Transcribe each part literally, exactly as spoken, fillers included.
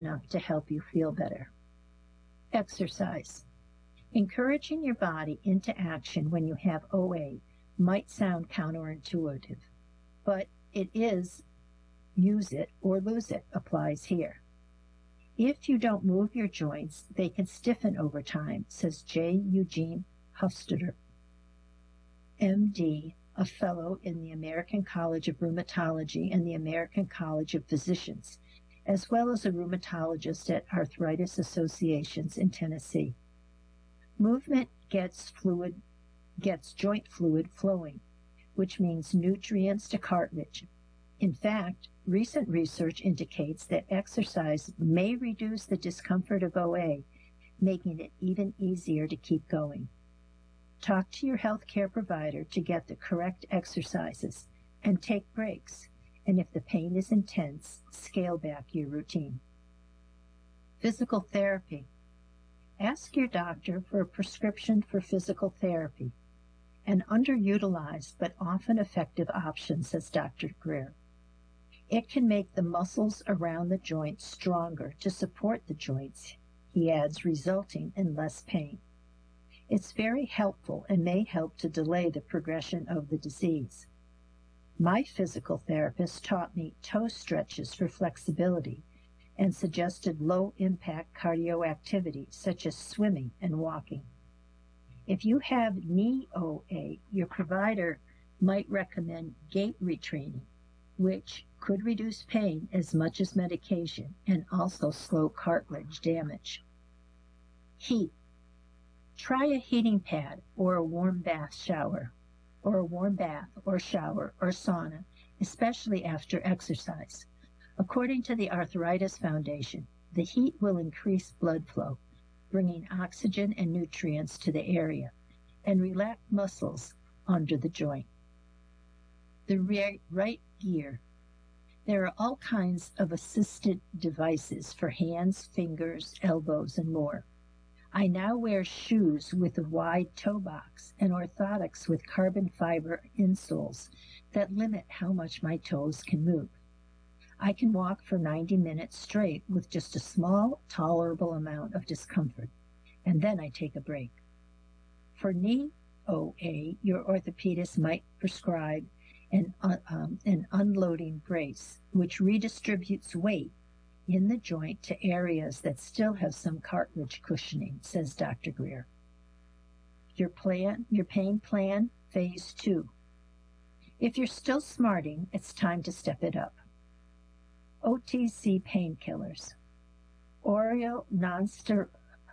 enough to help you feel better. Exercise. Encouraging your body into action when you have O A might sound counterintuitive, but it is use it or lose it applies here. If you don't move your joints, they can stiffen over time, says J. Eugene Hofstadter, M D, a fellow in the American College of Rheumatology and the American College of Physicians, as well as a rheumatologist at arthritis associations in Tennessee. Movement gets fluid, gets joint fluid flowing, which means nutrients to cartilage. In fact, recent research indicates that exercise may reduce the discomfort of O A, making it even easier to keep going. Talk to your healthcare provider to get the correct exercises and take breaks. And if the pain is intense, scale back your routine. Physical therapy. Ask your doctor for a prescription for physical therapy, an underutilized but often effective option, says Doctor Greer. It can make the muscles around the joint stronger to support the joints, he adds, resulting in less pain. It's very helpful and may help to delay the progression of the disease. My physical therapist taught me toe stretches for flexibility and suggested low-impact cardio activity such as swimming and walking. If you have knee O A, your provider might recommend gait retraining, which could reduce pain as much as medication and also slow cartilage damage. Heat. Try a heating pad or a warm bath shower, or a warm bath or shower or sauna, especially after exercise. According to the Arthritis Foundation, the heat will increase blood flow, bringing oxygen and nutrients to the area, and relax muscles under the joint. The right gear. There are all kinds of assisted devices for hands, fingers, elbows, and more. I now wear shoes with a wide toe box and orthotics with carbon fiber insoles that limit how much my toes can move. I can walk for ninety minutes straight with just a small, tolerable amount of discomfort, and then I take a break. For knee O A, your orthopedist might prescribe an, uh, um, an unloading brace, which redistributes weight in the joint to areas that still have some cartilage cushioning, says Doctor Greer. Your plan, your pain plan, phase two. If you're still smarting, it's time to step it up. O T C painkillers. Oral non-steroidal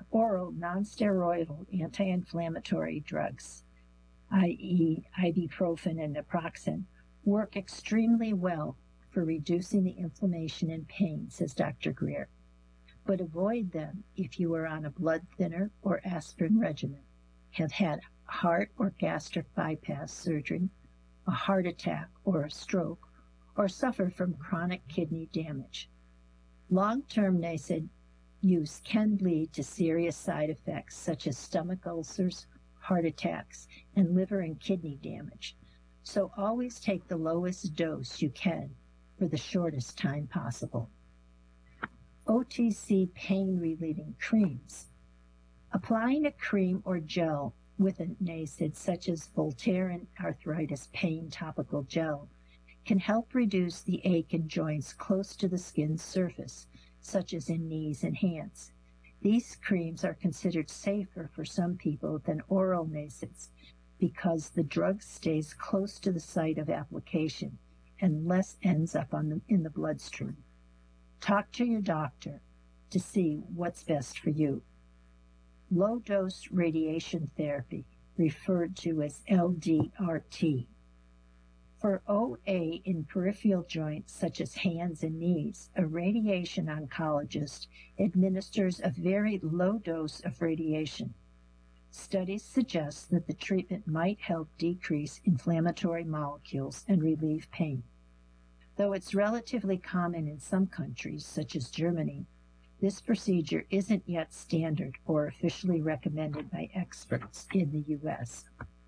anti-inflammatory drugs, that is ibuprofen and naproxen, work extremely well for reducing the inflammation and pain, says Doctor Greer. But avoid them if you are on a blood thinner or aspirin regimen, have had heart or gastric bypass surgery, a heart attack or a stroke, or suffer from chronic kidney damage. Long-term N SAID use can lead to serious side effects such as stomach ulcers, heart attacks, and liver and kidney damage. So always take the lowest dose you can for the shortest time possible. O T C pain-relieving creams. Applying a cream or gel with an N SAID such as Voltaren Arthritis Pain Topical Gel can help reduce the ache in joints close to the skin's surface, such as in knees and hands. These creams are considered safer for some people than oral N SAIDs because the drug stays close to the site of application and less ends up on the, in the bloodstream. Talk to your doctor to see what's best for you. Low-dose radiation therapy, referred to as L D R T. For O A in peripheral joints such as hands and knees, a radiation oncologist administers a very low dose of radiation. Studies suggest that the treatment might help decrease inflammatory molecules and relieve pain. Though it's relatively common in some countries, such as Germany, this procedure isn't yet standard or officially recommended by experts in the U S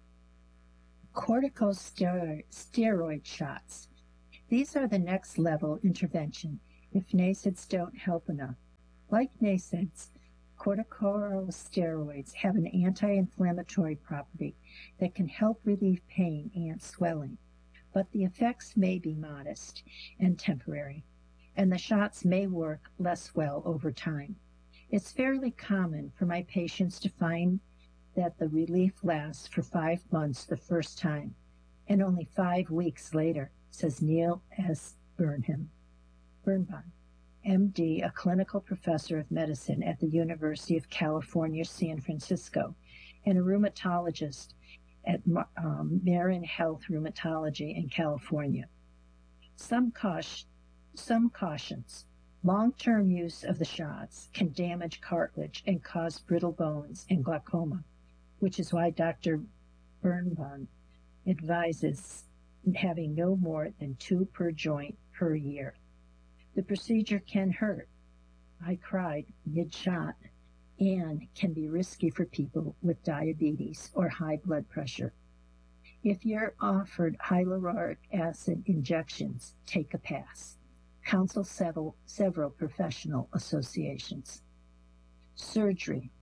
Corticosteroid shots. These are the next level intervention if N SAIDs don't help enough. Like NSAIDs, corticosteroids have an anti-inflammatory property that can help relieve pain and swelling, but the effects may be modest and temporary, and the shots may work less well over time. It's fairly common for my patients to find that the relief lasts for five months the first time, and only five weeks later, says Neil S. Burnham, Birnbaum, M D, a clinical professor of medicine at the University of California, San Francisco, and a rheumatologist at um, Marin Health Rheumatology in California. Some, caution, some cautions. Long-term use of the shots can damage cartilage and cause brittle bones and glaucoma, which is why Doctor Birnbaum advises having no more than two per joint per year. The procedure can hurt. I cried mid-shot and can be risky for people with diabetes or high blood pressure. If you're offered hyaluronic acid injections, take a pass. Counsel several, several professional associations. Surgery.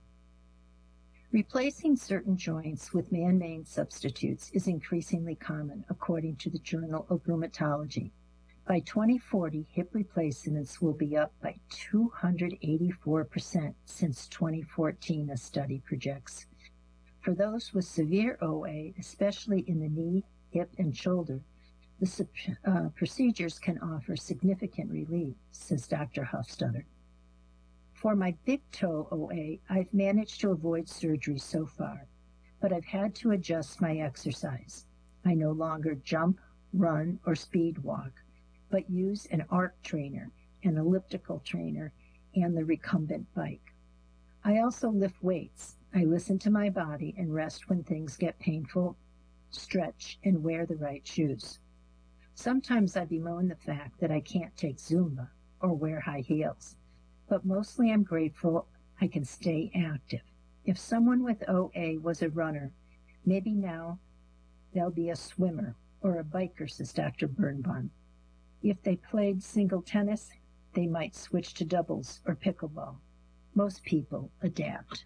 Replacing certain joints with man-made substitutes is increasingly common, according to the Journal of Rheumatology. By twenty forty, hip replacements will be up by two hundred eighty-four percent since twenty fourteen, a study projects. For those with severe O A, especially in the knee, hip, and shoulder, the uh, procedures can offer significant relief, says Doctor Hofstadter. For my big toe O A, I've managed to avoid surgery so far, but I've had to adjust my exercise. I no longer jump, run, or speed walk, but use an arc trainer, an elliptical trainer, and the recumbent bike. I also lift weights. I listen to my body and rest when things get painful, stretch, and wear the right shoes. Sometimes I bemoan the fact that I can't take Zumba or wear high heels, but mostly I'm grateful I can stay active. If someone with O A was a runner, maybe now they'll be a swimmer or a biker, says Doctor Birnbaum. If they played single tennis, they might switch to doubles or pickleball. Most people adapt.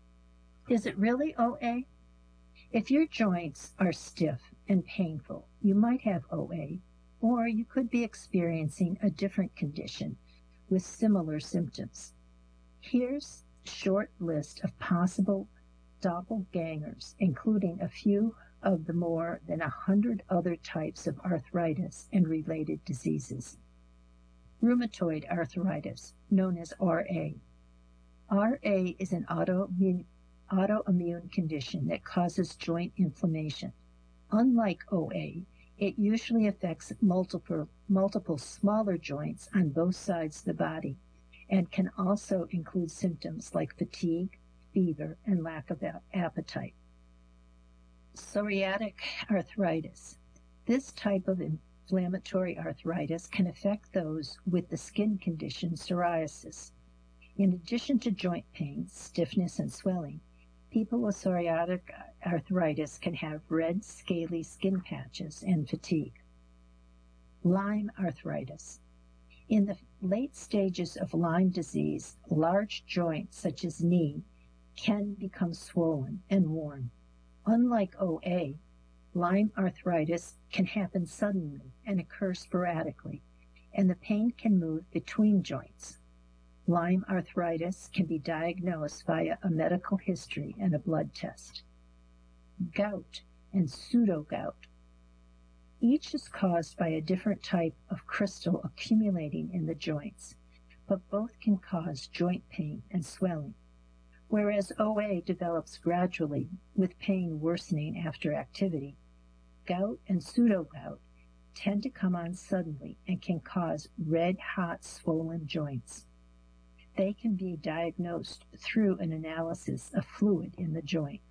Is it really O A? If your joints are stiff and painful, you might have O A, or you could be experiencing a different condition with similar symptoms. Here's a short list of possible doppelgangers, including a few of the more than a hundred other types of arthritis and related diseases. Rheumatoid arthritis, known as R A. R A is an autoimmune, autoimmune condition that causes joint inflammation. Unlike O A, it usually affects multiple, multiple smaller joints on both sides of the body and can also include symptoms like fatigue, fever, and lack of appetite. Psoriatic arthritis. This type of inflammatory arthritis can affect those with the skin condition psoriasis. In addition to joint pain, stiffness, and swelling, people with psoriatic arthritis can have red, scaly skin patches and fatigue. Lyme arthritis. In the late stages of Lyme disease, large joints such as knee can become swollen and worn. Unlike O A, Lyme arthritis can happen suddenly and occur sporadically, and the pain can move between joints. Lyme arthritis can be diagnosed via a medical history and a blood test. Gout and pseudogout. Each is caused by a different type of crystal accumulating in the joints, but both can cause joint pain and swelling, whereas O A develops gradually with pain worsening after activity. Gout and pseudogout tend to come on suddenly and can cause red-hot swollen joints. They can be diagnosed through an analysis of fluid in the joint.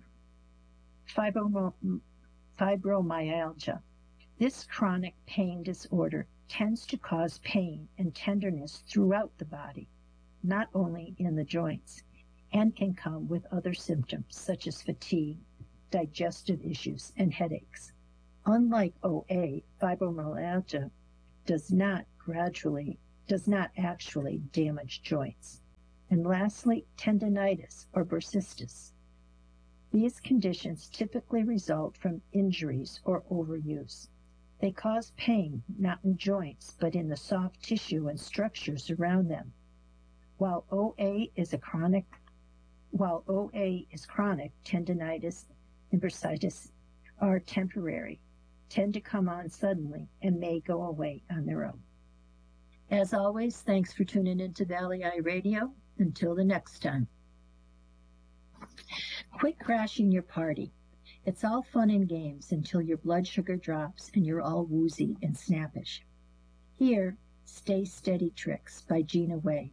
Fibromyalgia. This chronic pain disorder tends to cause pain and tenderness throughout the body, not only in the joints, and can come with other symptoms such as fatigue, digestive issues, and headaches. Unlike O A, fibromyalgia does not gradually does not actually damage joints. And lastly, tendinitis or bursitis. These conditions typically result from injuries or overuse. They cause pain not in joints, but in the soft tissue and structures around them. While O A is a chronic, while O A is chronic, tendinitis and bursitis are temporary, tend to come on suddenly, and may go away on their own. As always, thanks for tuning into Valley Eye Radio. Until the next time. Quit crashing your party. It's all fun and games until your blood sugar drops and you're all woozy and snappish. Here, Stay Steady Tricks by Gina Way.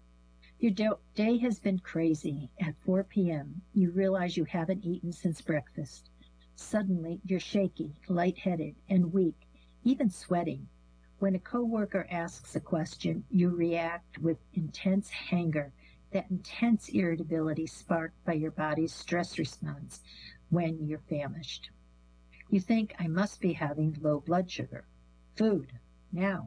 Your do- day has been crazy. At four p.m., you realize you haven't eaten since breakfast. Suddenly, you're shaky, lightheaded, and weak, even sweating. When a coworker asks a question, you react with intense anger, that intense irritability sparked by your body's stress response when you're famished. You think, I must be having low blood sugar. Food, now.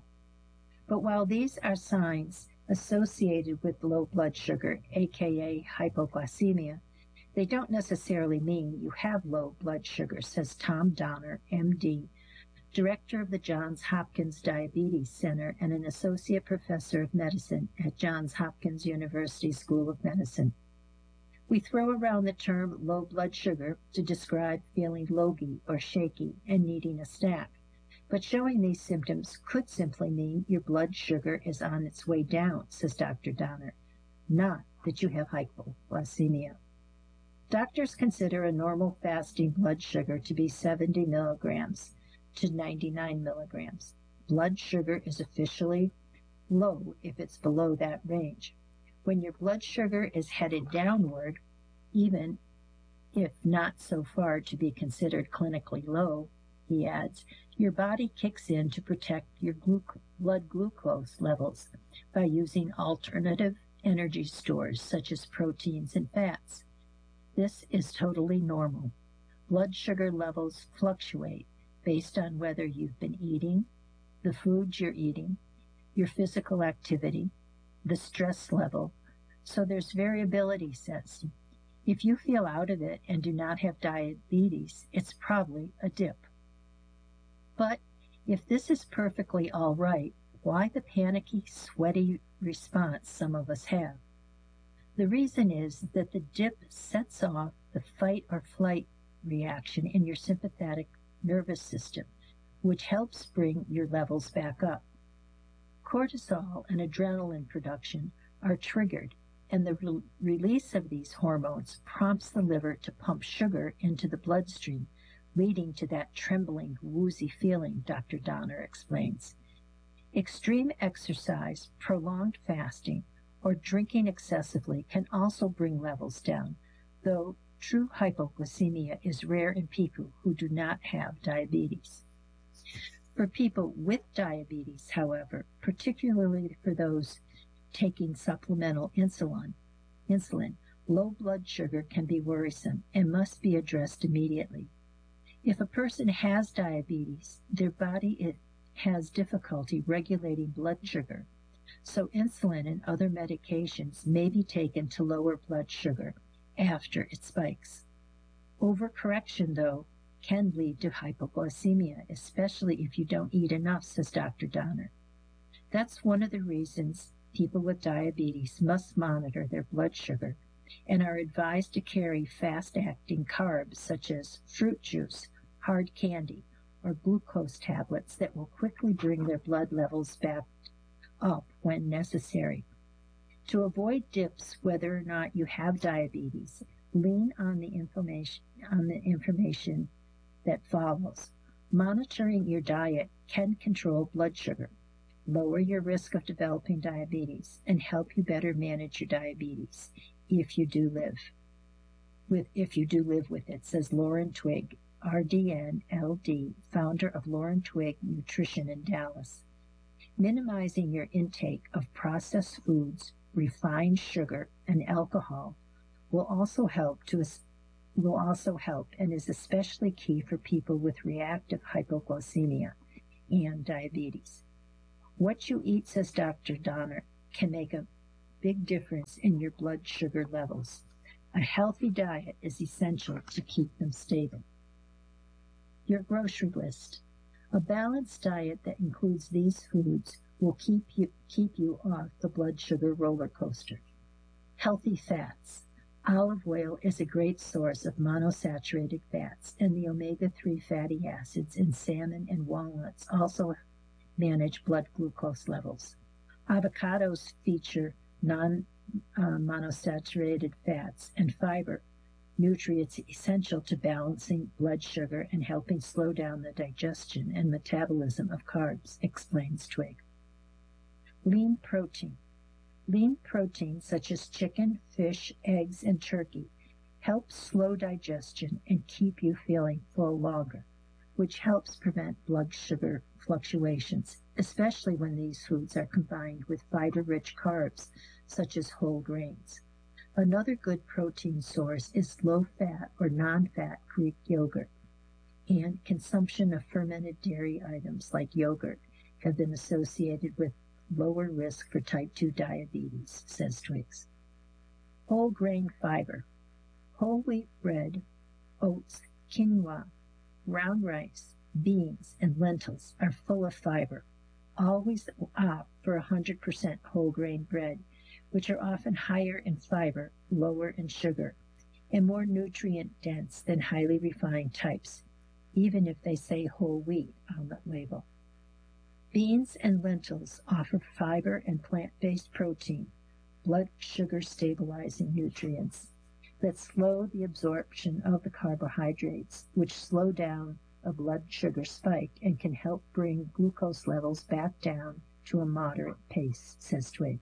But while these are signs associated with low blood sugar, aka hypoglycemia, they don't necessarily mean you have low blood sugar, says Tom Donner, M D, Director of the Johns Hopkins Diabetes Center and an Associate Professor of Medicine at Johns Hopkins University School of Medicine. We throw around the term low blood sugar to describe feeling logy or shaky and needing a snack, but showing these symptoms could simply mean your blood sugar is on its way down, says Doctor Donner, not that you have hypoglycemia. Doctors consider a normal fasting blood sugar to be seventy milligrams to ninety-nine milligrams. Blood sugar is officially low if it's below that range. When your blood sugar is headed downward, even if not so far to be considered clinically low, he adds, your body kicks in to protect your glu- blood glucose levels by using alternative energy stores such as proteins and fats. This is totally normal. Blood sugar levels fluctuate based on whether you've been eating, the foods you're eating, your physical activity, the stress level, so there's variability, says. If you feel out of it and do not have diabetes, it's probably a dip. But if this is perfectly all right, why the panicky, sweaty response some of us have? The reason is that the dip sets off the fight or flight reaction in your sympathetic nervous system, which helps bring your levels back up. Cortisol and adrenaline production are triggered, and the re- release of these hormones prompts the liver to pump sugar into the bloodstream, leading to that trembling, woozy feeling, Doctor Donner explains. Extreme exercise, prolonged fasting, or drinking excessively can also bring levels down, though true hypoglycemia is rare in people who do not have diabetes. For people with diabetes, however, particularly for those taking supplemental insulin, insulin, low blood sugar can be worrisome and must be addressed immediately. If a person has diabetes, their body has difficulty regulating blood sugar, so insulin and other medications may be taken to lower blood sugar after it spikes. Overcorrection, though, can lead to hypoglycemia, especially if you don't eat enough, says Doctor Donner. That's one of the reasons people with diabetes must monitor their blood sugar and are advised to carry fast-acting carbs such as fruit juice, hard candy, or glucose tablets that will quickly bring their blood levels back up when necessary. To avoid dips, whether or not you have diabetes, lean on the information on the information that follows. Monitoring your diet can control blood sugar, lower your risk of developing diabetes, and help you better manage your diabetes if you do live with if you do live with it, says Lauren Twigg, R D N L D, founder of Lauren Twigg Nutrition in Dallas. Minimizing your intake of processed foods, refined sugar, and alcohol will also help to will also help and is especially key for people with reactive hypoglycemia and diabetes. What you eat, says Doctor Donner, can make a big difference in your blood sugar levels. A healthy diet is essential to keep them stable. Your grocery list. A balanced diet that includes these foods will keep you, keep you off the blood sugar roller coaster. Healthy fats. Olive oil is a great source of monosaturated fats, and the omega three fatty acids in salmon and walnuts also manage blood glucose levels. Avocados feature non-monosaturated uh, fats and fiber, nutrients essential to balancing blood sugar and helping slow down the digestion and metabolism of carbs, explains Twigg. Lean protein. Lean protein, such as chicken, fish, eggs, and turkey, helps slow digestion and keep you feeling full longer, which helps prevent blood sugar fluctuations, especially when these foods are combined with fiber-rich carbs, such as whole grains. Another good protein source is low-fat or non-fat Greek yogurt, and consumption of fermented dairy items like yogurt have been associated with lower risk for type two diabetes, says Twiggs. Whole grain fiber. Whole wheat bread, oats, quinoa, brown rice, beans, and lentils are full of fiber. Always opt for one hundred percent whole grain bread, which are often higher in fiber, lower in sugar, and more nutrient dense than highly refined types, even if they say whole wheat on the label. Beans and lentils offer fiber and plant-based protein, blood sugar stabilizing nutrients that slow the absorption of the carbohydrates, which slow down a blood sugar spike and can help bring glucose levels back down to a moderate pace, says Twigg.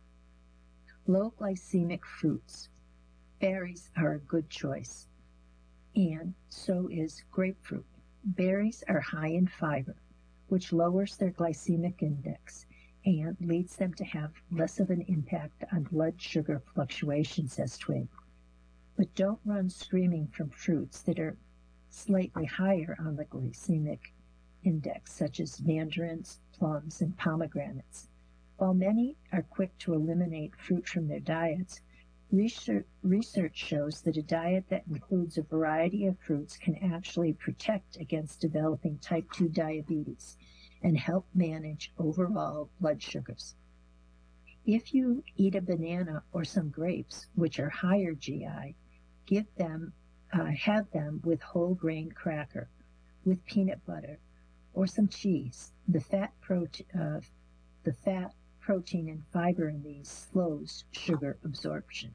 Low glycemic fruits. Berries are a good choice, and so is grapefruit. Berries are high in fiber, which lowers their glycemic index and leads them to have less of an impact on blood sugar fluctuations, says Twigg. But don't run screaming from fruits that are slightly higher on the glycemic index, such as mandarins, plums, and pomegranates. While many are quick to eliminate fruit from their diets, research, research shows that a diet that includes a variety of fruits can actually protect against developing type two diabetes and help manage overall blood sugars. If you eat a banana or some grapes, which are higher G I, give them, uh, have them with whole grain cracker, with peanut butter, or some cheese. The fat, prote- uh, the fat, protein, and fiber in these slows sugar absorption.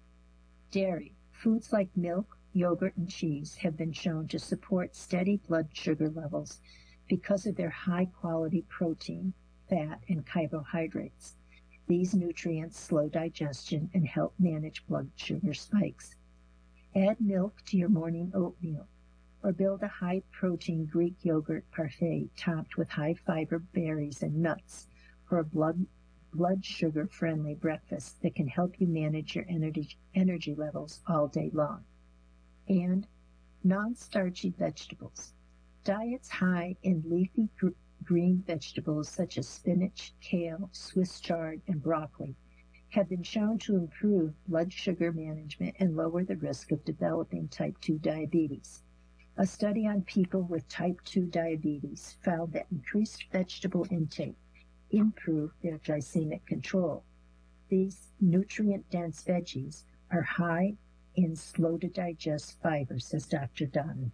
Dairy. Foods like milk, yogurt, and cheese have been shown to support steady blood sugar levels because of their high-quality protein, fat, and carbohydrates. These nutrients slow digestion and help manage blood sugar spikes. Add milk to your morning oatmeal, or build a high-protein Greek yogurt parfait topped with high-fiber berries and nuts for a blood, blood sugar-friendly breakfast that can help you manage your energy, energy levels all day long. And non-starchy vegetables. Diets high in leafy gr- green vegetables such as spinach, kale, Swiss chard, and broccoli have been shown to improve blood sugar management and lower the risk of developing type two diabetes. A study on people with type two diabetes found that increased vegetable intake improved their glycemic control. These nutrient-dense veggies are high in slow-to-digest fiber, says Doctor Donnan.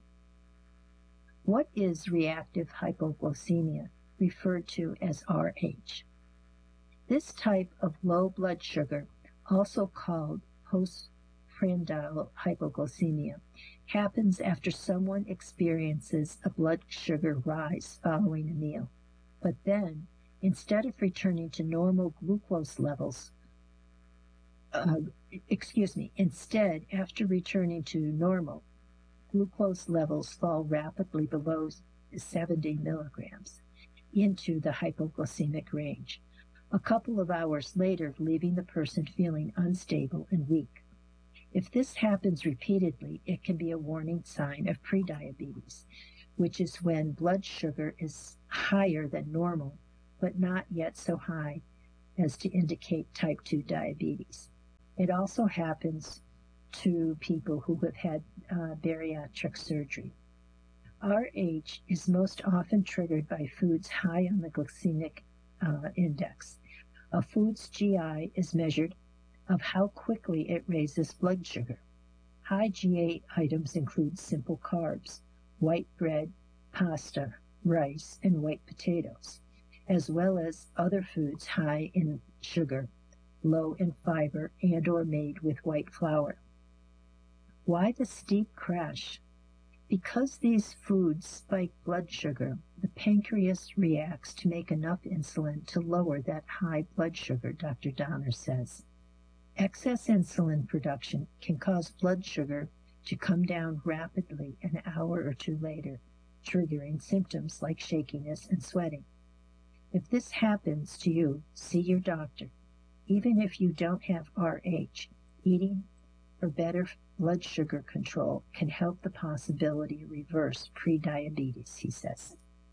What is reactive hypoglycemia, referred to as R H? This type of low blood sugar, also called postprandial hypoglycemia, happens after someone experiences a blood sugar rise following a meal. But then, instead of returning to normal glucose levels, uh, excuse me, instead, after returning to normal, glucose levels fall rapidly below seventy milligrams into the hypoglycemic range, a couple of hours later leaving the person feeling unstable and weak. If this happens repeatedly, it can be a warning sign of prediabetes, which is when blood sugar is higher than normal, but not yet so high as to indicate type two diabetes. It also happens to people who have had uh, bariatric surgery. R H is most often triggered by foods high on the glycemic uh, index. A food's G I is measured of how quickly it raises blood sugar. High G A items include simple carbs, white bread, pasta, rice, and white potatoes, as well as other foods high in sugar, low in fiber, and or made with white flour. Why the steep crash? Because these foods spike blood sugar, the pancreas reacts to make enough insulin to lower that high blood sugar, Doctor Donner says. Excess insulin production can cause blood sugar to come down rapidly an hour or two later, triggering symptoms like shakiness and sweating. If this happens to you, see your doctor. Even if you don't have R H, eating for better blood sugar control can help the possibility reverse prediabetes, he says.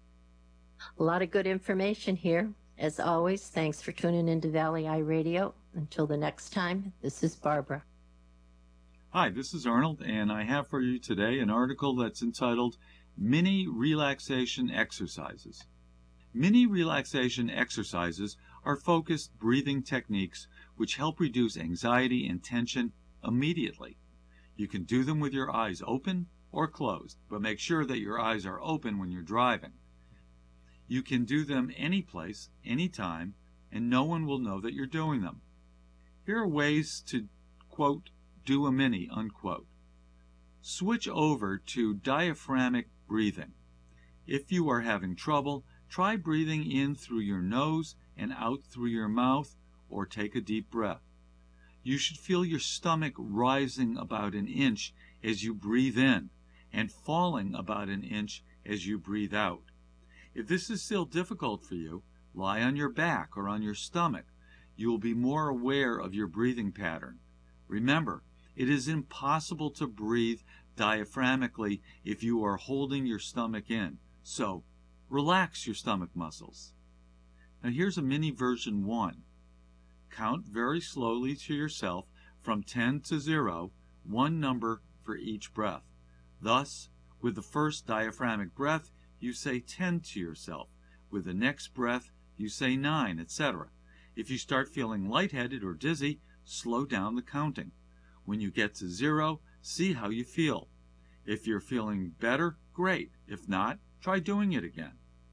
A lot of good information here. As always, thanks for tuning into Valley Eye Radio. Until the next time, this is Barbara. Hi, this is Arnold, and I have for you today an article that's entitled Mini Relaxation Exercises. Mini relaxation exercises are focused breathing techniques which help reduce anxiety and tension immediately. You can do them with your eyes open or closed, but make sure that your eyes are open when you're driving. You can do them any place, anytime, and no one will know that you're doing them. Here are ways to, quote, do a mini, unquote. Switch over to diaphragmatic breathing. If you are having trouble, try breathing in through your nose and out through your mouth, or take a deep breath. You should feel your stomach rising about an inch as you breathe in and falling about an inch as you breathe out. If this is still difficult for you, lie on your back or on your stomach. You will be more aware of your breathing pattern. Remember, it is impossible to breathe diaphragmatically if you are holding your stomach in. So, relax your stomach muscles. Now here's a mini version one. Count very slowly to yourself from ten to zero, one number for each breath. Thus, with the first diaphragmatic breath, you say ten to yourself. With the next breath, you say nine, et cetera. If you start feeling lightheaded or dizzy, slow down the counting. When you get to zero, see how you feel. If you're feeling better, great. If not, try doing it again.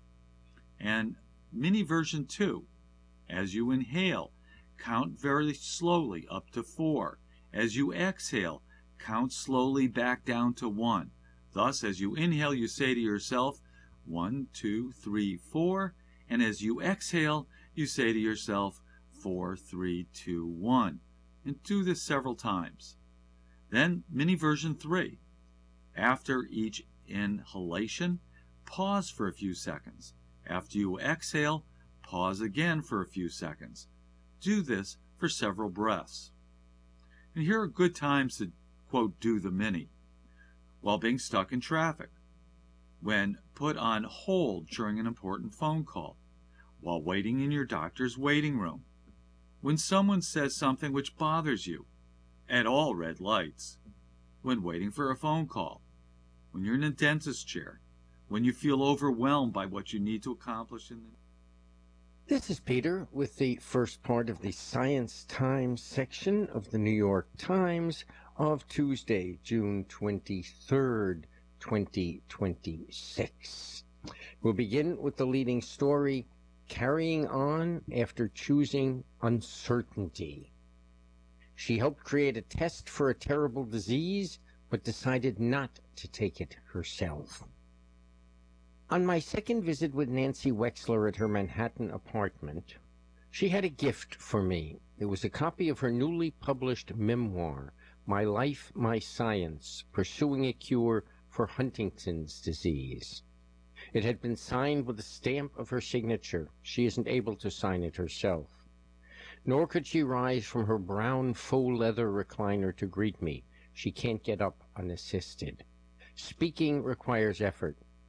And mini version two. As you inhale, count very slowly up to four. As you exhale, count slowly back down to one. Thus, as you inhale, you say to yourself, one, two, three, four. And as you exhale, you say to yourself, four, three, two, one. And do this several times. Then, mini version three. After each inhalation, pause for a few seconds. After you exhale, pause again for a few seconds. Do this for several breaths. And here are good times to, quote, do the mini. While being stuck in traffic. When put on hold during an important phone call. While waiting in your doctor's waiting room. When someone says something which bothers you. At all red lights. When waiting for a phone call. When you're in a dentist chair. When you feel overwhelmed by what you need to accomplish in the... This is Peter with the first part of the Science Times section of the New York Times of Tuesday, June twenty-third, twenty twenty-six. We'll begin with the leading story, Carrying On After Choosing Uncertainty. She helped create a test for a terrible disease, but decided not to take it herself. On my second visit with Nancy Wexler at her Manhattan apartment, she had a gift for me. It was a copy of her newly published memoir, My Life, My Science, Pursuing a Cure for Huntington's Disease. It had been signed with a stamp of her signature. She isn't able to sign it herself. Nor could she rise from her brown faux leather recliner to greet me. She can't get up unassisted. Speaking requires effort.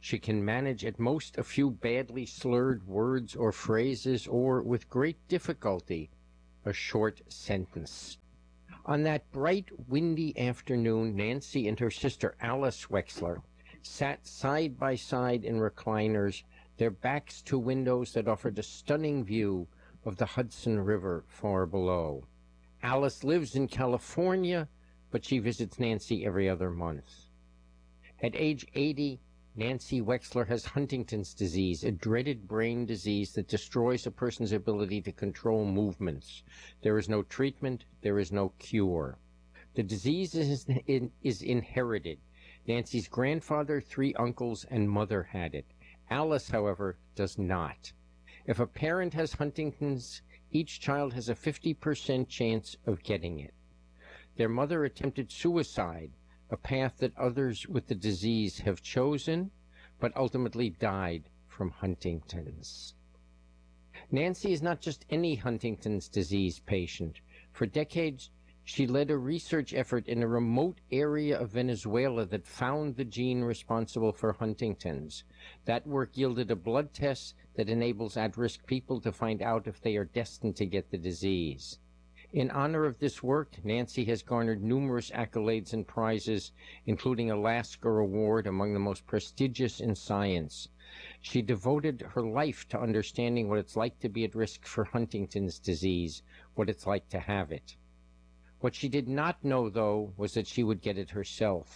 She can manage at most a few badly slurred words or phrases, or, with great difficulty, a short sentence. On that bright, windy afternoon, Nancy and her sister Alice Wexler sat side by side in recliners, their backs to windows that offered a stunning view of the Hudson River far below. Alice lives in California, but she visits Nancy every other month. At age eighty, Nancy Wexler has Huntington's disease, a dreaded brain disease that destroys a person's ability to control movements. There is no treatment, there is no cure. The disease is, in, is inherited. Nancy's grandfather, three uncles, and mother had it. Alice, however, does not. If a parent has Huntington's, each child has a fifty percent chance of getting it. Their mother attempted suicide, a path that others with the disease have chosen, but ultimately died from Huntington's. Nancy is not just any Huntington's disease patient. For decades, she led a research effort in a remote area of Venezuela that found the gene responsible for Huntington's. That work yielded a blood test that enables at-risk people to find out if they are destined to get the disease. In honor of this work, Nancy has garnered numerous accolades and prizes, including a Lasker Award, among the most prestigious in science. She devoted her life to understanding what it's like to be at risk for Huntington's disease, what it's like to have it. What she did not know, though, was that she would get it herself.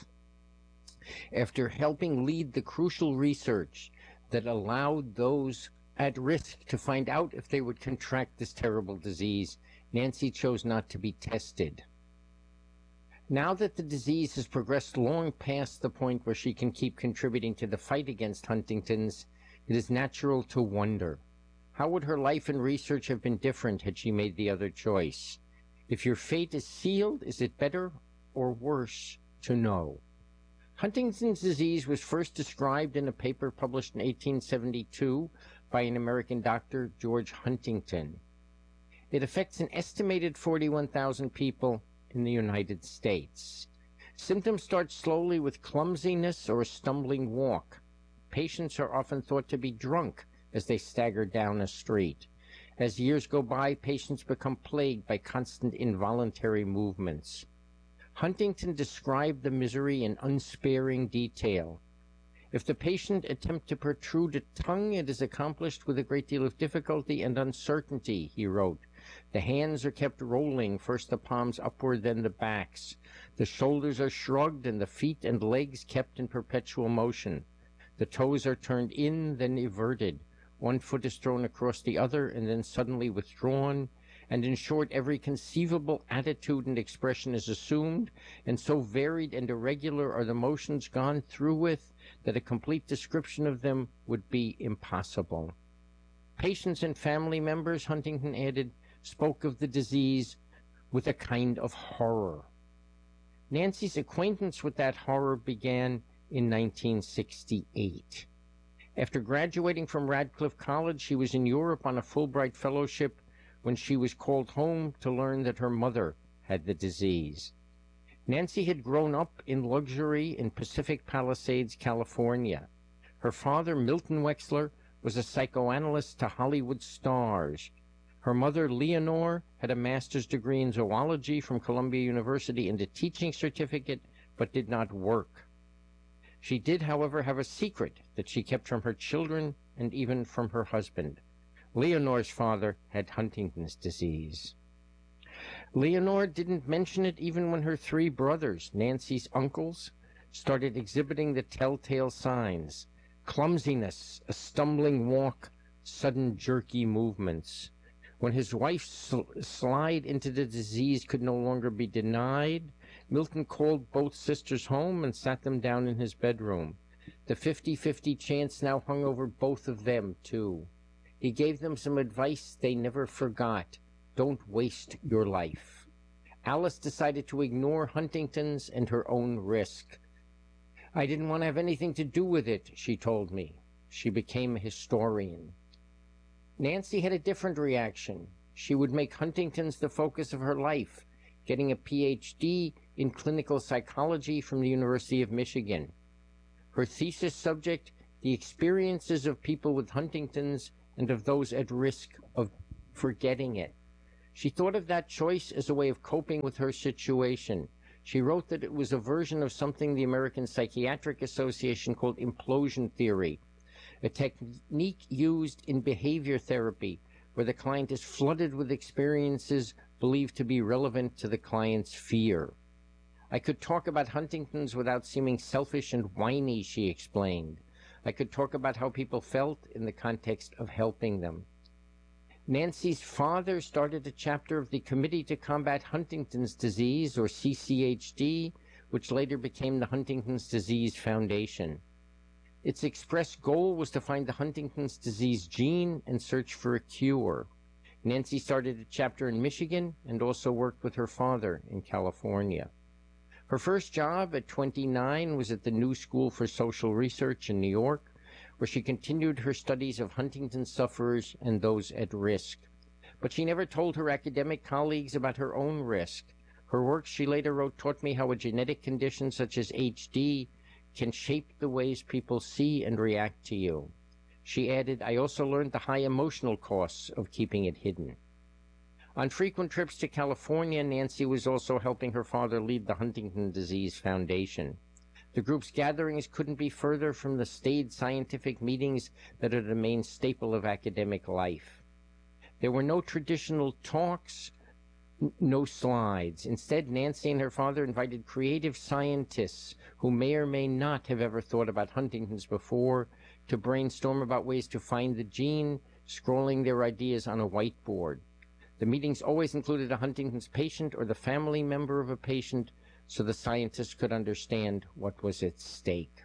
After helping lead the crucial research that allowed those at risk to find out if they would contract this terrible disease, Nancy chose not to be tested. Now that the disease has progressed long past the point where she can keep contributing to the fight against Huntington's, it is natural to wonder, how would her life and research have been different had she made the other choice? If your fate is sealed, is it better or worse to know? Huntington's disease was first described in a paper published in eighteen seventy-two by an American doctor, George Huntington. It affects an estimated forty-one thousand people in the United States. Symptoms start slowly with clumsiness or a stumbling walk. Patients are often thought to be drunk as they stagger down a street. As years go by, patients become plagued by constant involuntary movements. Huntington described the misery in unsparing detail. If the patient attempt to protrude a tongue, it is accomplished with a great deal of difficulty and uncertainty, he wrote. The hands are kept rolling, first the palms upward, then the backs. The shoulders are shrugged, and the feet and legs kept in perpetual motion. The toes are turned in, then everted. One foot is thrown across the other, and then suddenly withdrawn. And in short, every conceivable attitude and expression is assumed, and so varied and irregular are the motions gone through with that a complete description of them would be impossible. Patients and family members, Huntington added, spoke of the disease with a kind of horror. Nancy's acquaintance with that horror began in nineteen sixty-eight. After graduating from Radcliffe College, she was in Europe on a Fulbright fellowship when she was called home to learn that her mother had the disease. Nancy had grown up in luxury in Pacific Palisades, California. Her father, Milton Wexler, was a psychoanalyst to Hollywood stars. Her mother, Leonore, had a master's degree in zoology from Columbia University and a teaching certificate, but did not work. She did, however, have a secret that she kept from her children and even from her husband. Leonore's father had Huntington's disease. Leonore didn't mention it even when her three brothers, Nancy's uncles, started exhibiting the telltale signs: clumsiness, a stumbling walk, sudden jerky movements. When his wife's sl- slide into the disease could no longer be denied, Milton called both sisters home and sat them down in his bedroom. The fifty-fifty chance now hung over both of them, too. He gave them some advice they never forgot. Don't waste your life. Alice decided to ignore Huntington's and her own risk. I didn't want to have anything to do with it, she told me. She became a historian. Nancy had a different reaction. She would make Huntington's the focus of her life, getting a P H D in clinical psychology from the University of Michigan. Her thesis subject, the the experiences of people with Huntington's and of those at risk of forgetting it. She thought of that choice as a way of coping with her situation. She wrote that it was a version of something the American Psychiatric Association called implosion theory, a technique used in behavior therapy where the client is flooded with experiences believed to be relevant to the client's fear. I could talk about Huntington's without seeming selfish and whiny, she explained. I could talk about how people felt in the context of helping them. Nancy's father started a chapter of the Committee to Combat Huntington's Disease, or C C H D, which later became the Huntington's Disease Foundation. Its express goal was to find the Huntington's disease gene and search for a cure. Nancy started a chapter in Michigan and also worked with her father in California. Her first job at twenty-nine was at the New School for Social Research in New York, where she continued her studies of Huntington's sufferers and those at risk. But she never told her academic colleagues about her own risk. Her work, she later wrote, taught me how a genetic condition such as H D can shape the ways people see and react to you. She added, I also learned the high emotional costs of keeping it hidden. On frequent trips to California, Nancy was also helping her father lead the Huntington Disease Foundation. The group's gatherings couldn't be further from the staid scientific meetings that are the main staple of academic life. There were no traditional talks, n- no slides. Instead, Nancy and her father invited creative scientists who may or may not have ever thought about Huntington's before to brainstorm about ways to find the gene, scrolling their ideas on a whiteboard. The meetings always included a Huntington's patient or the family member of a patient, so the scientists could understand what was at stake.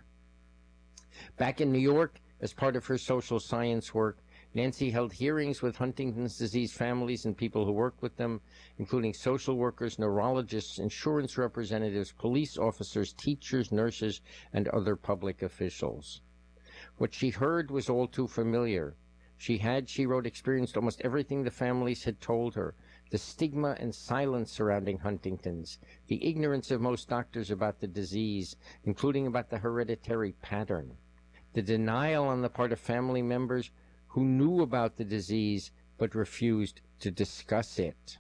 Back in New York, as part of her social science work, Nancy held hearings with Huntington's disease families and people who worked with them, including social workers, neurologists, insurance representatives, police officers, teachers, nurses, and other public officials. What she heard was all too familiar. She had, she wrote, experienced almost everything the families had told her: the stigma and silence surrounding Huntington's, the ignorance of most doctors about the disease, including about the hereditary pattern, the denial on the part of family members who knew about the disease but refused to discuss it,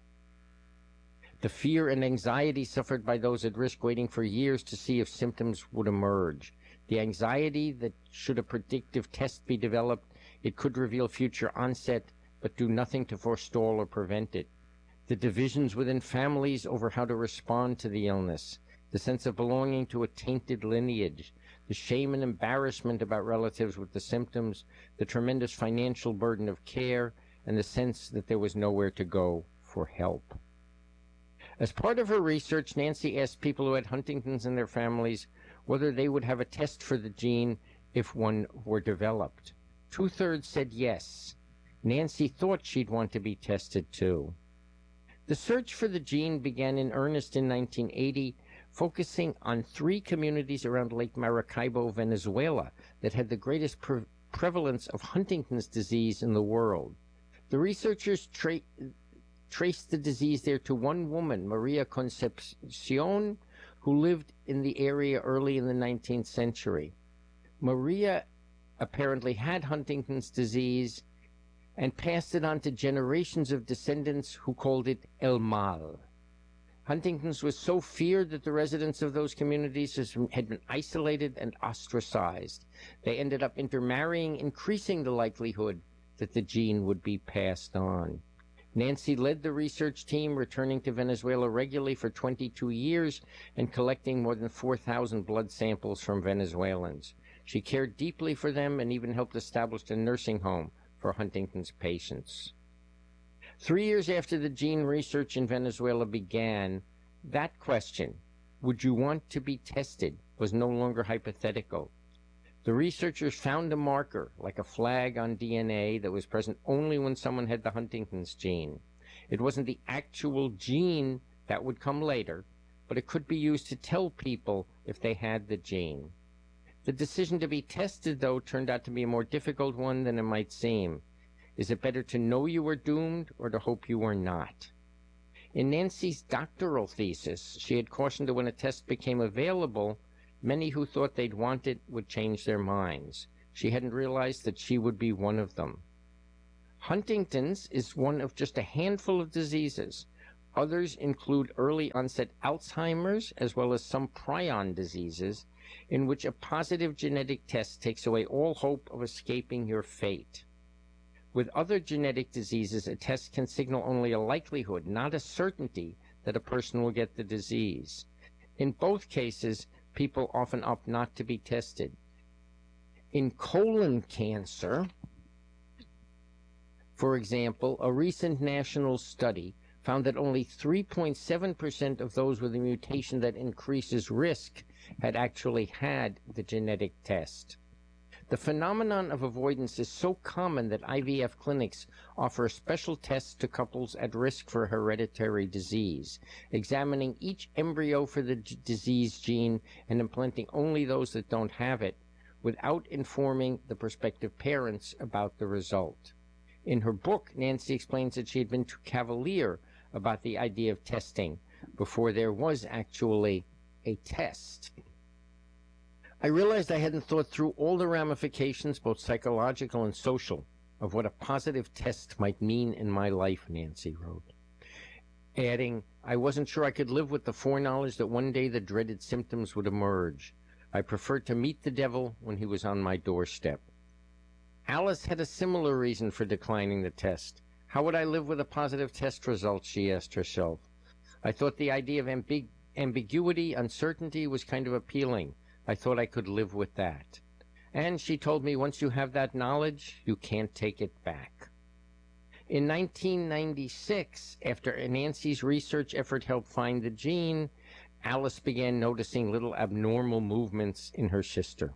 the fear and anxiety suffered by those at risk waiting for years to see if symptoms would emerge, the anxiety that should a predictive test be developed, it could reveal future onset but do nothing to forestall or prevent it, the divisions within families over how to respond to the illness, the sense of belonging to a tainted lineage, the shame and embarrassment about relatives with the symptoms, the tremendous financial burden of care, and the sense that there was nowhere to go for help. As part of her research, Nancy asked people who had Huntington's in their families whether they would have a test for the gene if one were developed. Two-thirds said yes. Nancy thought she'd want to be tested too. The search for the gene began in earnest in nineteen eighty, focusing on three communities around Lake Maracaibo, Venezuela, that had the greatest pre- prevalence of Huntington's disease in the world. The researchers tra- traced the disease there to one woman, Maria Concepcion, who lived in the area early in the nineteenth century. Maria apparently had Huntington's disease and passed it on to generations of descendants who called it El Mal. Huntington's was so feared that the residents of those communities had been isolated and ostracized. They ended up intermarrying, increasing the likelihood that the gene would be passed on. Nancy led the research team, returning to Venezuela regularly for twenty-two years and collecting more than four thousand blood samples from Venezuelans. She cared deeply for them and even helped establish a nursing home for Huntington's patients. Three years after the gene research in Venezuela began, that question, would you want to be tested, was no longer hypothetical. The researchers found a marker, like a flag on D N A, that was present only when someone had the Huntington's gene. It wasn't the actual gene that would come later, but it could be used to tell people if they had the gene. The decision to be tested, though, turned out to be a more difficult one than it might seem. Is it better to know you were doomed or to hope you were not? In Nancy's doctoral thesis, she had cautioned that when a test became available, many who thought they'd want it would change their minds. She hadn't realized that she would be one of them. Huntington's is one of just a handful of diseases. Others include early-onset Alzheimer's, as well as some prion diseases, in which a positive genetic test takes away all hope of escaping your fate. With other genetic diseases, a test can signal only a likelihood, not a certainty, that a person will get the disease. In both cases, people often opt not to be tested. In colon cancer, for example, a recent national study found that only three point seven percent of those with a mutation that increases risk had actually had the genetic test. The phenomenon of avoidance is so common that I V F clinics offer special tests to couples at risk for hereditary disease, examining each embryo for the d- disease gene and implanting only those that don't have it, without informing the prospective parents about the result. In her book, Nancy explains that she had been too cavalier about the idea of testing before there was actually a test. I realized I hadn't thought through all the ramifications, both psychological and social, of what a positive test might mean in my life, Nancy wrote, adding, I wasn't sure I could live with the foreknowledge that one day the dreaded symptoms would emerge. I preferred to meet the devil when he was on my doorstep. Alice had a similar reason for declining the test. How would I live with a positive test result, she asked herself. I thought the idea of ambig- ambiguity, uncertainty was kind of appealing. I thought I could live with that. And she told me once you have that knowledge, you can't take it back. In nineteen ninety-six, after Nancy's research effort helped find the gene, Alice began noticing little abnormal movements in her sister.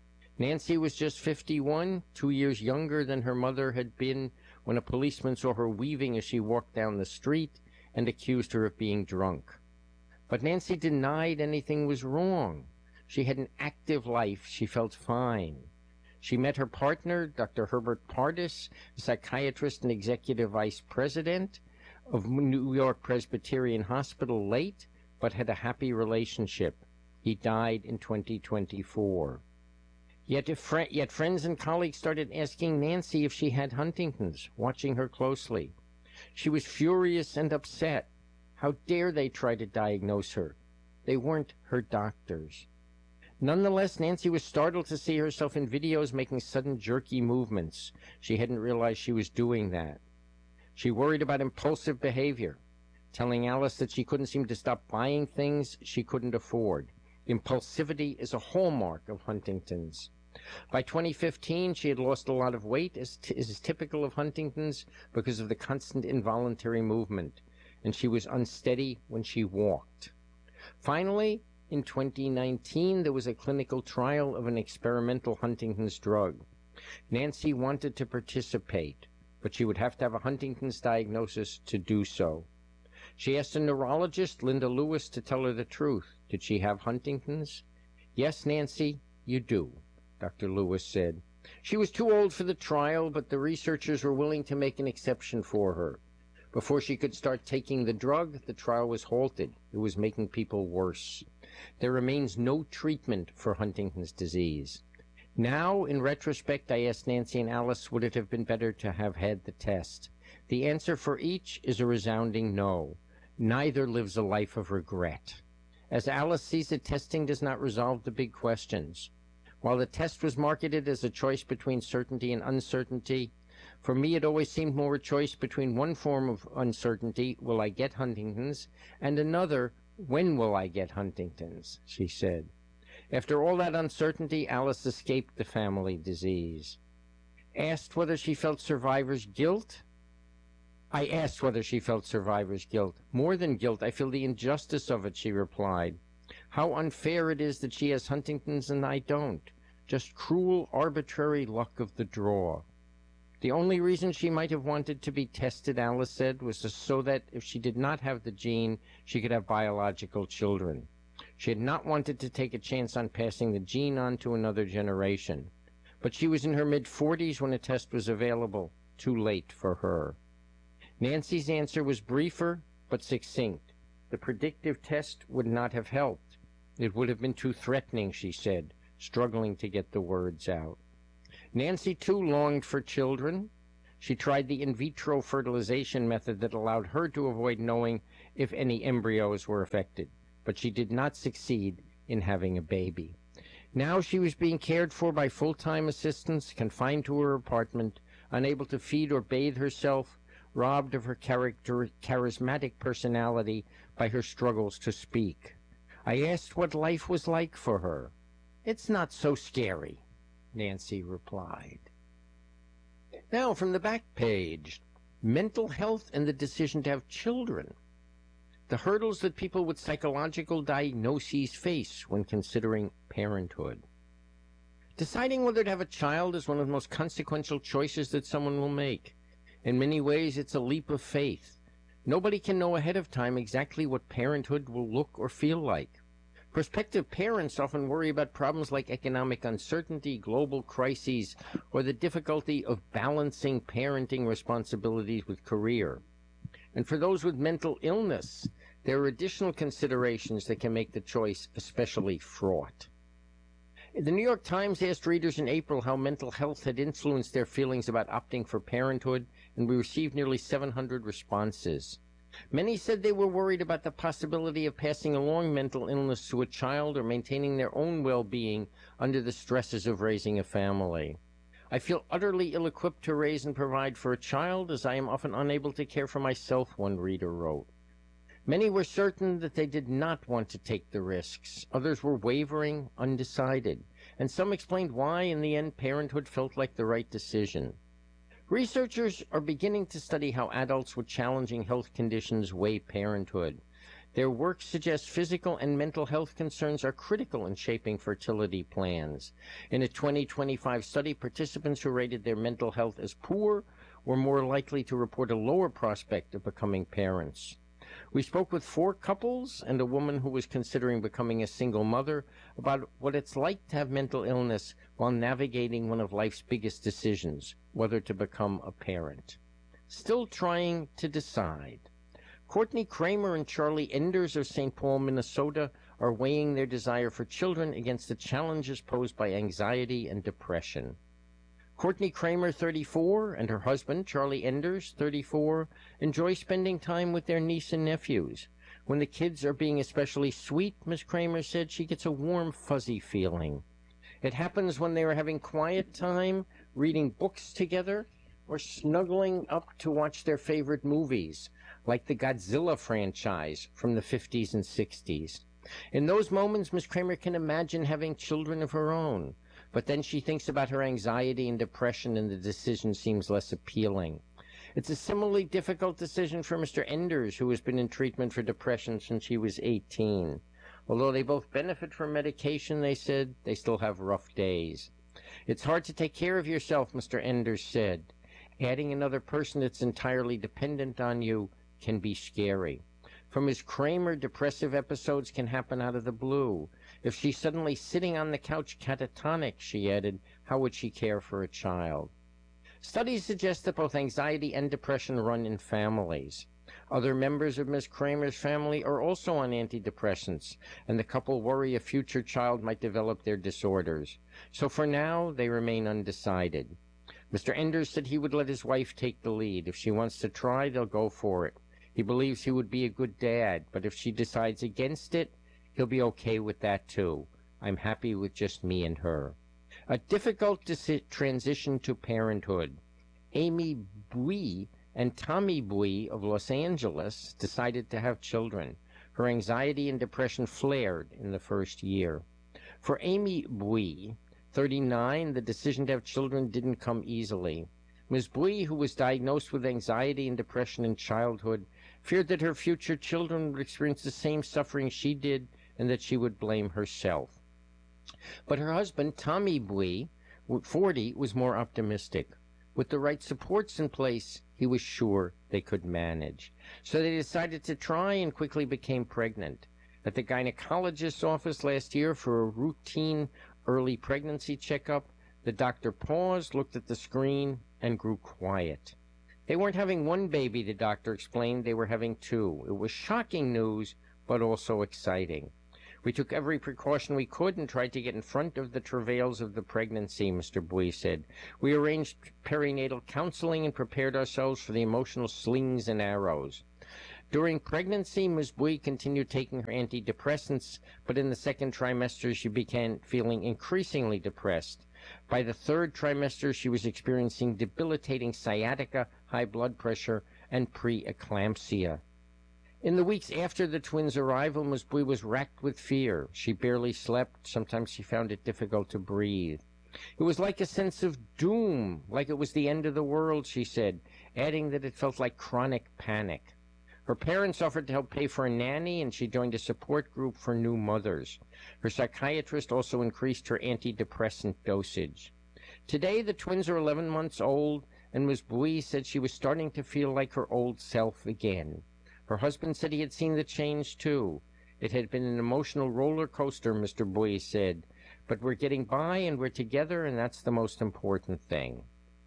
Nancy was just fifty-one, two years younger than her mother had been, when a policeman saw her weaving as she walked down the street and accused her of being drunk. But Nancy denied anything was wrong. She had an active life. She felt fine. She met her partner, Doctor Herbert Pardis, a psychiatrist and executive vice president of New York Presbyterian Hospital, late, but had a happy relationship. He died in twenty twenty-four. Yet, if fr- yet friends and colleagues started asking Nancy if she had Huntington's, watching her closely. She was furious and upset. How dare they try to diagnose her? They weren't her doctors. Nonetheless, Nancy was startled to see herself in videos making sudden jerky movements. She hadn't realized she was doing that. She worried about impulsive behavior, telling Alice that she couldn't seem to stop buying things she couldn't afford. Impulsivity is a hallmark of Huntington's. By twenty fifteen, she had lost a lot of weight, as t- is typical of Huntington's, because of the constant involuntary movement, and she was unsteady when she walked. Finally, in twenty nineteen, there was a clinical trial of an experimental Huntington's drug. Nancy wanted to participate, but she would have to have a Huntington's diagnosis to do so. She asked a neurologist, Linda Lewis, to tell her the truth. Did she have Huntington's? Yes, Nancy, you do, Doctor Lewis said. She was too old for the trial, but the researchers were willing to make an exception for her. Before she could start taking the drug, the trial was halted. It was making people worse. There remains no treatment for Huntington's disease. Now, in retrospect, I asked Nancy and Alice, would it have been better to have had the test? The answer for each is a resounding no. Neither lives a life of regret. As Alice sees it, testing does not resolve the big questions. While the test was marketed as a choice between certainty and uncertainty, for me it always seemed more a choice between one form of uncertainty, will I get Huntington's, and another, when will I get Huntington's, she said. After all that uncertainty, Alice escaped the family disease. Asked whether she felt survivor's guilt? I asked whether she felt survivor's guilt. More than guilt, I feel the injustice of it, she replied. How unfair it is that she has Huntington's and I don't. Just cruel, arbitrary luck of the draw. The only reason she might have wanted to be tested, Alice said, was so that if she did not have the gene, she could have biological children. She had not wanted to take a chance on passing the gene on to another generation. But she was in her mid-forties when a test was available. Too late for her. Nancy's answer was briefer but succinct. The predictive test would not have helped. It would have been too threatening, she said, struggling to get the words out. Nancy, too, longed for children. She tried the in vitro fertilization method that allowed her to avoid knowing if any embryos were affected, but she did not succeed in having a baby. Now she was being cared for by full-time assistants, confined to her apartment, unable to feed or bathe herself, robbed of her character, charismatic personality by her struggles to speak. I asked what life was like for her. "It's not so scary," Nancy replied. Now, from the back page, mental health and the decision to have children. The hurdles that people with psychological diagnoses face when considering parenthood. Deciding whether to have a child is one of the most consequential choices that someone will make. In many ways, it's a leap of faith. Nobody can know ahead of time exactly what parenthood will look or feel like. Prospective parents often worry about problems like economic uncertainty, global crises, or the difficulty of balancing parenting responsibilities with career. And for those with mental illness, there are additional considerations that can make the choice especially fraught. The New York Times asked readers in April how mental health had influenced their feelings about opting for parenthood, and we received nearly seven hundred responses. Many said they were worried about the possibility of passing along mental illness to a child or maintaining their own well-being under the stresses of raising a family. "I feel utterly ill-equipped to raise and provide for a child, as I am often unable to care for myself," one reader wrote. Many were certain that they did not want to take the risks. Others were wavering, undecided, and some explained why, in the end, parenthood felt like the right decision. Researchers are beginning to study how adults with challenging health conditions weigh parenthood. Their work suggests physical and mental health concerns are critical in shaping fertility plans. In a twenty twenty-five study, participants who rated their mental health as poor were more likely to report a lower prospect of becoming parents. We spoke with four couples and a woman who was considering becoming a single mother about what it's like to have mental illness while navigating one of life's biggest decisions, whether to become a parent. Still trying to decide. Courtney Kramer and Charlie Enders of Saint Paul, Minnesota, are weighing their desire for children against the challenges posed by anxiety and depression. Courtney Kramer, thirty-four, and her husband, Charlie Enders, thirty-four, enjoy spending time with their niece and nephews. When the kids are being especially sweet, Miss Kramer said, she gets a warm, fuzzy feeling. It happens when they are having quiet time, reading books together, or snuggling up to watch their favorite movies, like the Godzilla franchise from the fifties and sixties. In those moments, Miss Kramer can imagine having children of her own. But then she thinks about her anxiety and depression, and the decision seems less appealing. It's a similarly difficult decision for Mister Enders, who has been in treatment for depression since he was eighteen. Although they both benefit from medication, they said, they still have rough days. "It's hard to take care of yourself," Mister Enders said. "Adding another person that's entirely dependent on you can be scary." For Miz Kramer, depressive episodes can happen out of the blue. If she's suddenly sitting on the couch catatonic, she added, how would she care for a child? Studies suggest that both anxiety and depression run in families. Other members of Miz Kramer's family are also on antidepressants, and the couple worry a future child might develop their disorders. So for now, they remain undecided. Mister Enders said he would let his wife take the lead. If she wants to try, they'll go for it. He believes he would be a good dad, but if she decides against it, he'll be okay with that too. I'm happy with just me and her. A difficult transition to parenthood. Amy Bui and Tommy Bui of Los Angeles decided to have children. Her anxiety and depression flared in the first year. For Amy Bui, thirty-nine, the decision to have children didn't come easily. Miz Bui, who was diagnosed with anxiety and depression in childhood, feared that her future children would experience the same suffering she did and that she would blame herself. But her husband, Tommy Bui, forty, was more optimistic. With the right supports in place, he was sure they could manage. So they decided to try and quickly became pregnant. At the gynecologist's office last year for a routine early pregnancy checkup, the doctor paused, looked at the screen, and grew quiet. They weren't having one baby, the doctor explained. They were having two. It was shocking news, but also exciting. We took every precaution we could and tried to get in front of the travails of the pregnancy, Mister Bui said. We arranged perinatal counseling and prepared ourselves for the emotional slings and arrows. During pregnancy, Miz Bui continued taking her antidepressants, but in the second trimester she began feeling increasingly depressed. By the third trimester, she was experiencing debilitating sciatica, high blood pressure, and preeclampsia. In the weeks after the twins' arrival, Miz Bui was racked with fear. She barely slept. Sometimes she found it difficult to breathe. It was like a sense of doom, like it was the end of the world, she said, adding that it felt like chronic panic. Her parents offered to help pay for a nanny, and she joined a support group for new mothers. Her psychiatrist also increased her antidepressant dosage. Today, the twins are eleven months old, and Miz Bui said she was starting to feel like her old self again. Her husband said he had seen the change, too. It had been an emotional roller coaster, Mister Bui said, but we're getting by and we're together, and that's the most important thing.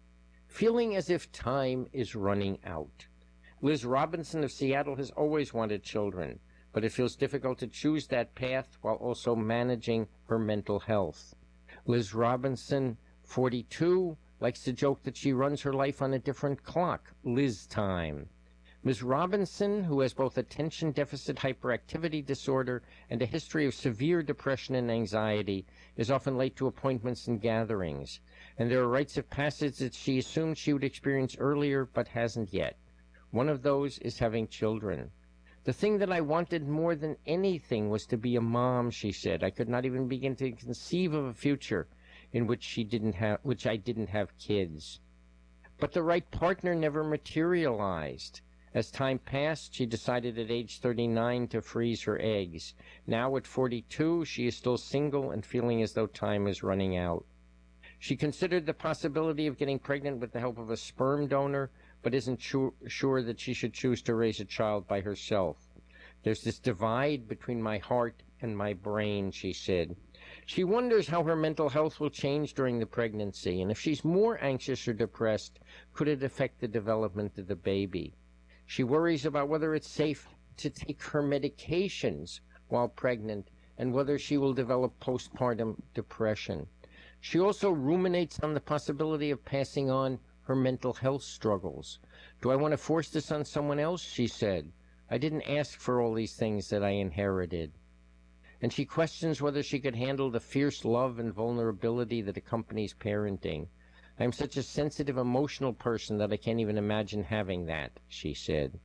Feeling as if time is running out. Liz Robinson of Seattle has always wanted children, but it feels difficult to choose that path while also managing her mental health. Liz Robinson, forty-two, likes to joke that she runs her life on a different clock, Liz time. Miz Robinson, who has both attention deficit hyperactivity disorder and a history of severe depression and anxiety, is often late to appointments and gatherings, and there are rites of passage that she assumed she would experience earlier but hasn't yet. One of those is having children. The thing that I wanted more than anything was to be a mom, she said. I could not even begin to conceive of a future in which she didn't have, which I didn't have kids. But the right partner never materialized. As time passed, she decided at age thirty-nine to freeze her eggs. Now at forty-two, she is still single and feeling as though time is running out. She considered the possibility of getting pregnant with the help of a sperm donor, but isn't sure, sure that she should choose to raise a child by herself. There's this divide between my heart and my brain, she said. She wonders how her mental health will change during the pregnancy, and if she's more anxious or depressed, could it affect the development of the baby? She worries about whether it's safe to take her medications while pregnant and whether she will develop postpartum depression. She also ruminates on the possibility of passing on her mental health struggles. Do I want to force this on someone else? She said. I didn't ask for all these things that I inherited. And she questions whether she could handle the fierce love and vulnerability that accompanies parenting. I'm such a sensitive, emotional person that I can't even imagine having that, she said.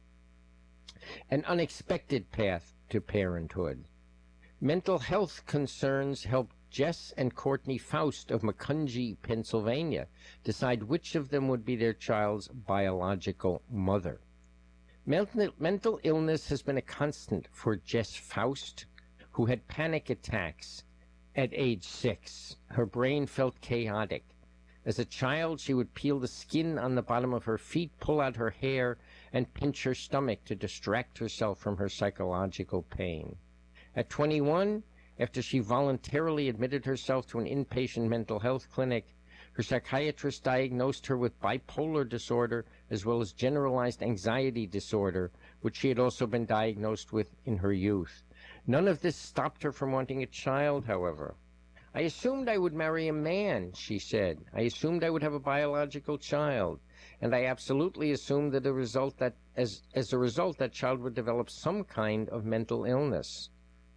An unexpected path to parenthood. Mental health concerns helped Jess and Courtney Faust of Macungie, Pennsylvania, decide which of them would be their child's biological mother. Mental, mental illness has been a constant for Jess Faust, who had panic attacks at age six. Her brain felt chaotic. As a child, she would peel the skin on the bottom of her feet, pull out her hair, and pinch her stomach to distract herself from her psychological pain. At twenty-one, after she voluntarily admitted herself to an inpatient mental health clinic, her psychiatrist diagnosed her with bipolar disorder as well as generalized anxiety disorder, which she had also been diagnosed with in her youth. None of this stopped her from wanting a child, however. I assumed I would marry a man, she said. I assumed I would have a biological child, and I absolutely assumed that a result that as as a result that child would develop some kind of mental illness.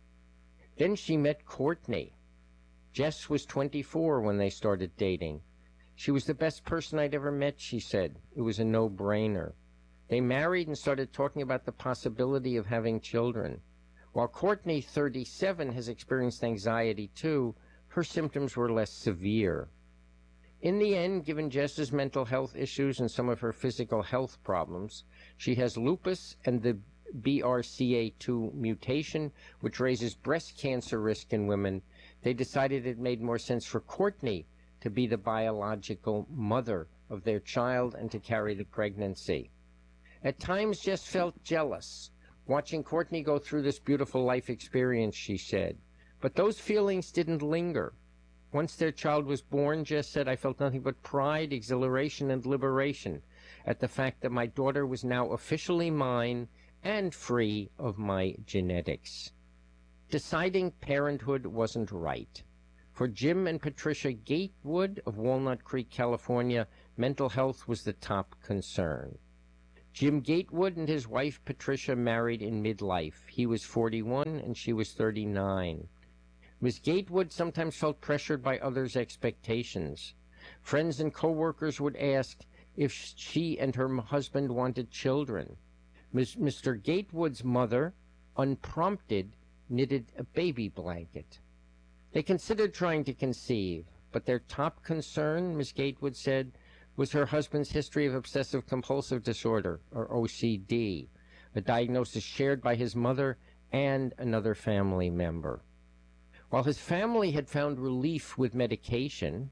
Then she met Courtney. Jess was twenty-four when they started dating. She was the best person I'd ever met, she said. It was a no-brainer. They married and started talking about the possibility of having children. While Courtney, thirty-seven, has experienced anxiety too, her symptoms were less severe. In the end, given Jess's mental health issues and some of her physical health problems, she has lupus and the B R C A two mutation, which raises breast cancer risk in women. They decided it made more sense for Courtney to be the biological mother of their child and to carry the pregnancy. At times, Jess felt jealous, watching Courtney go through this beautiful life experience, she said. But those feelings didn't linger. Once their child was born, Jess said, I felt nothing but pride, exhilaration, and liberation at the fact that my daughter was now officially mine and free of my genetics. deciding parenthood wasn't right. For Jim and Patricia Gatewood of Walnut Creek, California, mental health was the top concern. Jim Gatewood and his wife Patricia married in midlife. He was forty-one and she was thirty-nine. Miss Gatewood sometimes felt pressured by others' expectations. Friends and co-workers would ask if she and her husband wanted children. Mister Gatewood's mother, unprompted, knitted a baby blanket. They considered trying to conceive, but their top concern, Miss Gatewood said, was her husband's history of obsessive-compulsive disorder, or O C D, a diagnosis shared by his mother and another family member. While his family had found relief with medication,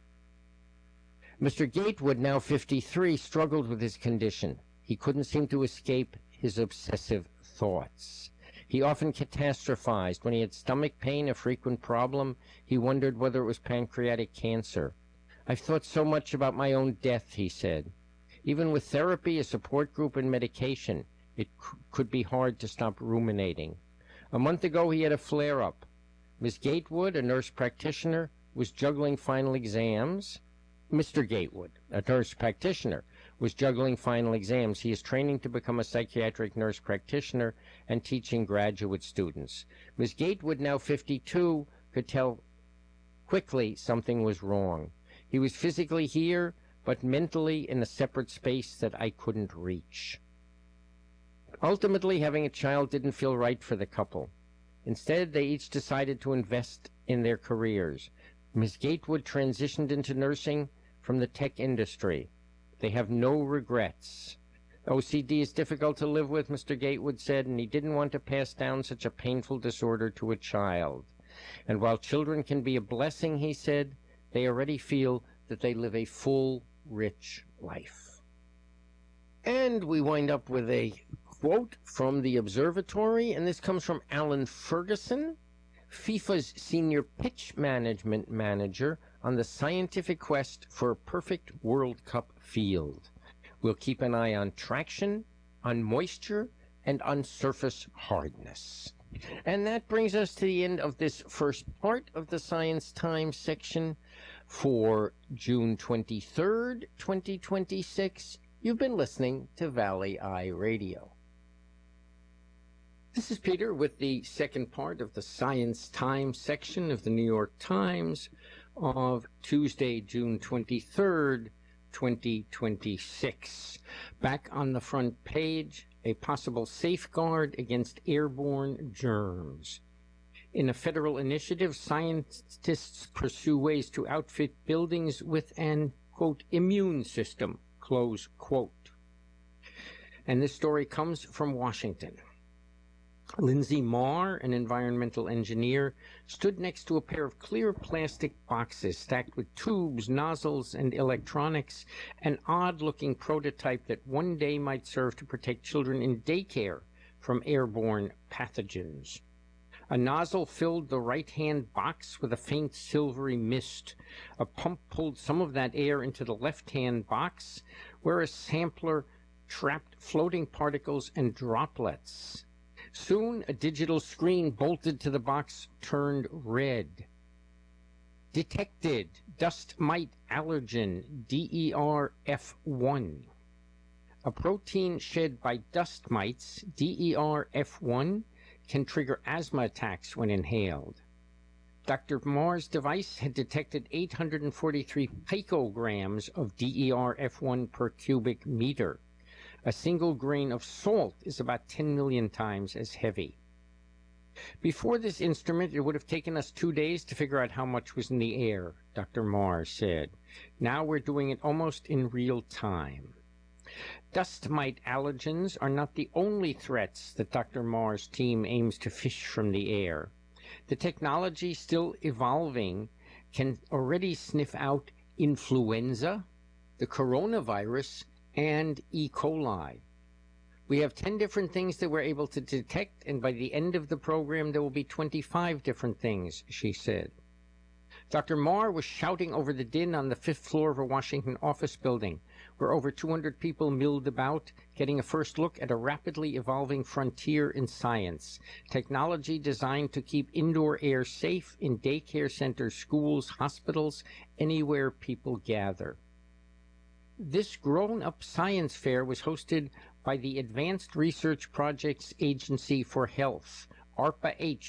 Mister Gatewood, now fifty-three, struggled with his condition. He couldn't seem to escape his obsessive thoughts. He often catastrophized. When he had stomach pain, a frequent problem, he wondered whether it was pancreatic cancer. "I've thought so much about my own death," he said. Even with therapy, a support group, and medication, it c- could be hard to stop ruminating. A month ago, he had a flare-up. Miss Gatewood, a nurse practitioner, was juggling final exams. Mister Gatewood, a nurse practitioner, was juggling final exams. He is training to become a psychiatric nurse practitioner and teaching graduate students. Miss Gatewood, now fifty-two, could tell quickly something was wrong. He was physically here, but mentally in a separate space that I couldn't reach. Ultimately, having a child didn't feel right for the couple. Instead, they each decided to invest in their careers. Miss Gatewood transitioned into nursing from the tech industry. They have no regrets. O C D is difficult to live with, Mister Gatewood said, and he didn't want to pass down such a painful disorder to a child. And while children can be a blessing, he said, they already feel that they live a full, rich life. And we wind up with a quote from the observatory, and this comes from Alan Ferguson, FIFA's senior pitch management manager on the scientific quest for a perfect World Cup field. We'll keep an eye on traction, on moisture, and on surface hardness. And that brings us to the end of this first part of the Science Times section for June twenty-third, twenty twenty-six. You've been listening to Valley Eye Radio. This is Peter with the second part of the Science Times section of the New York Times of Tuesday, June twenty-third, twenty twenty-six. Back on the front page, a possible safeguard against airborne germs. In a federal initiative, scientists pursue ways to outfit buildings with an, quote, immune system, close quote. And this story comes from Washington. Lindsay Marr, an environmental engineer, stood next to a pair of clear plastic boxes stacked with tubes, nozzles, and electronics, an odd-looking prototype that one day might serve to protect children in daycare from airborne pathogens. A nozzle filled the right-hand box with a faint silvery mist. A pump pulled some of that air into the left-hand box, where a sampler trapped floating particles and droplets. Soon, a digital screen bolted to the box turned red. Detected dust mite allergen D E R F one. A protein shed by dust mites, D E R F one, can trigger asthma attacks when inhaled. Doctor Marr's device had detected eight hundred forty-three picograms of D E R F one per cubic meter. A single grain of salt is about ten million times as heavy. Before this instrument, it would have taken us two days to figure out how much was in the air, Doctor Marr said. Now we're doing it almost in real time. Dust mite allergens are not the only threats that Doctor Marr's team aims to fish from the air. The technology, still evolving, can already sniff out influenza, the coronavirus, and E. coli. We have ten different things that we're able to detect, and by the end of the program there will be twenty-five different things, she said. Doctor Marr was shouting over the din on the fifth floor of a Washington office building where over two hundred people milled about, getting a first look at a rapidly evolving frontier in science. Technology designed to keep indoor air safe in daycare centers, schools, hospitals, anywhere people gather. This grown-up science fair was hosted by the Advanced Research Projects Agency for Health, ARPA-H,